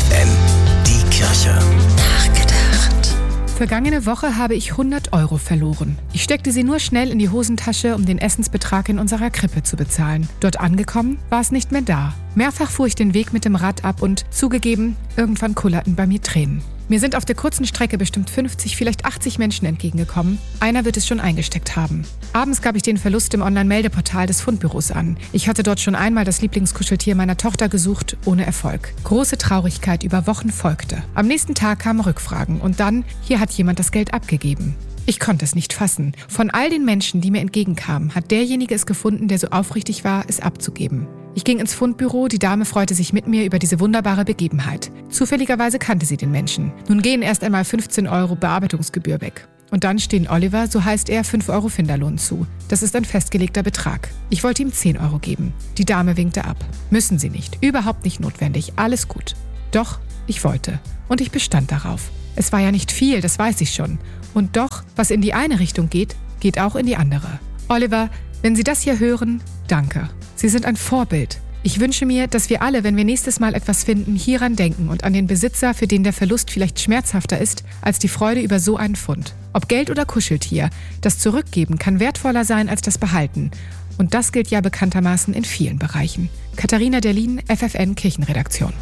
FFN, die Kirche. Nachgedacht. Vergangene Woche habe ich 100 € verloren. Ich steckte sie nur schnell in die Hosentasche, um den Essensbetrag in unserer Krippe zu bezahlen. Dort angekommen, war es nicht mehr da. Mehrfach fuhr ich den Weg mit dem Rad ab und, zugegeben, irgendwann kullerten bei mir Tränen. Mir sind auf der kurzen Strecke bestimmt 50, vielleicht 80 Menschen entgegengekommen. Einer wird es schon eingesteckt haben. Abends gab ich den Verlust im Online-Meldeportal des Fundbüros an. Ich hatte dort schon einmal das Lieblingskuscheltier meiner Tochter gesucht, ohne Erfolg. Große Traurigkeit über Wochen folgte. Am nächsten Tag kamen Rückfragen und dann, hier hat jemand das Geld abgegeben. Ich konnte es nicht fassen. Von all den Menschen, die mir entgegenkamen, hat derjenige es gefunden, der so aufrichtig war, es abzugeben. Ich ging ins Fundbüro, die Dame freute sich mit mir über diese wunderbare Begebenheit. Zufälligerweise kannte sie den Menschen. Nun gehen erst einmal 15 € Bearbeitungsgebühr weg. Und dann stehen Oliver, so heißt er, 5 € Finderlohn zu. Das ist ein festgelegter Betrag. Ich wollte ihm 10 € geben. Die Dame winkte ab. Müssen Sie nicht, überhaupt nicht notwendig, alles gut. Doch, ich wollte. Und ich bestand darauf. Es war ja nicht viel, das weiß ich schon. Und doch, was in die eine Richtung geht, geht auch in die andere. Oliver, wenn Sie das hier hören, danke. Sie sind ein Vorbild. Ich wünsche mir, dass wir alle, wenn wir nächstes Mal etwas finden, hieran denken und an den Besitzer, für den der Verlust vielleicht schmerzhafter ist, als die Freude über so einen Fund. Ob Geld oder Kuscheltier, das Zurückgeben kann wertvoller sein als das Behalten. Und das gilt ja bekanntermaßen in vielen Bereichen. Katharina Derlin, FFN Kirchenredaktion.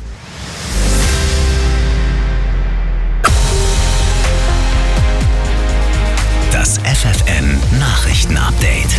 Das FFN Nachrichtenupdate.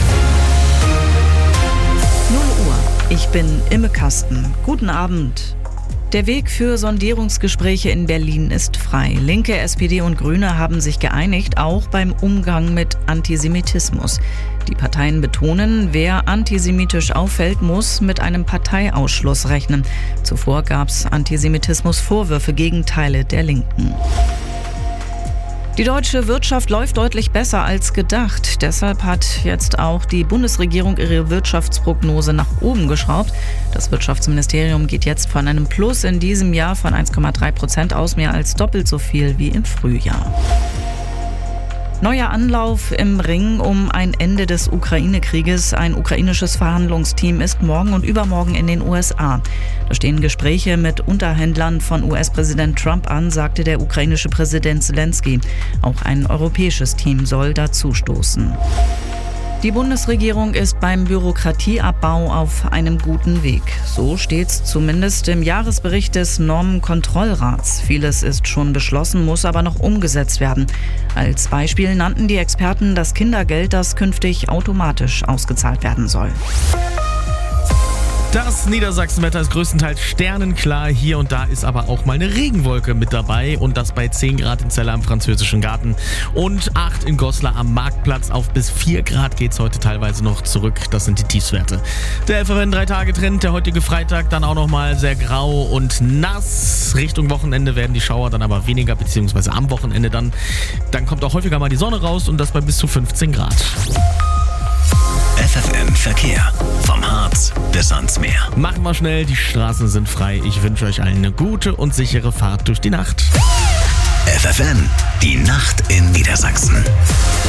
0 Uhr. Ich bin Imme Kasten. Guten Abend. Der Weg für Sondierungsgespräche in Berlin ist frei. Linke, SPD und Grüne haben sich geeinigt, auch beim Umgang mit Antisemitismus. Die Parteien betonen, wer antisemitisch auffällt, muss mit einem Parteiausschluss rechnen. Zuvor gab es Antisemitismusvorwürfe gegen Teile der Linken. Die deutsche Wirtschaft läuft deutlich besser als gedacht. Deshalb hat jetzt auch die Bundesregierung ihre Wirtschaftsprognose nach oben geschraubt. Das Wirtschaftsministerium geht jetzt von einem Plus in diesem Jahr von 1,3% aus, mehr als doppelt so viel wie im Frühjahr. Neuer Anlauf im Ring um ein Ende des Ukraine-Krieges. Ein ukrainisches Verhandlungsteam ist morgen und übermorgen in den USA. Da stehen Gespräche mit Unterhändlern von US-Präsident Trump an, sagte der ukrainische Präsident Zelensky. Auch ein europäisches Team soll dazustoßen. Die Bundesregierung ist beim Bürokratieabbau auf einem guten Weg. So steht's zumindest im Jahresbericht des Normenkontrollrats. Vieles ist schon beschlossen, muss aber noch umgesetzt werden. Als Beispiel nannten die Experten das Kindergeld, das künftig automatisch ausgezahlt werden soll. Das Niedersachsenwetter ist größtenteils sternenklar. Hier und da ist aber auch mal eine Regenwolke mit dabei. Und das bei 10 Grad in Celle am Französischen Garten und 8 in Goslar am Marktplatz. Auf bis 4 Grad geht es heute teilweise noch zurück. Das sind die Tiefstwerte. Der FFN 3-Tage-Trend, der heutige Freitag, dann auch nochmal sehr grau und nass. Richtung Wochenende werden die Schauer dann aber weniger, beziehungsweise am Wochenende dann. Dann kommt auch häufiger mal die Sonne raus und das bei bis zu 15 Grad. FFN Verkehr. Vom Harz bis ans Meer. Machen wir schnell, die Straßen sind frei. Ich wünsche euch allen eine gute und sichere Fahrt durch die Nacht. FFN, die Nacht in Niedersachsen.